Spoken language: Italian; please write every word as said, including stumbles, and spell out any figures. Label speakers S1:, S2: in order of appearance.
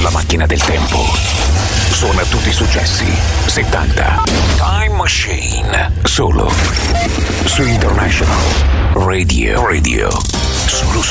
S1: sulla macchina del tempo. Suona tutti i successi settanta. Time Machine. Solo su International Radio. Radio. Solo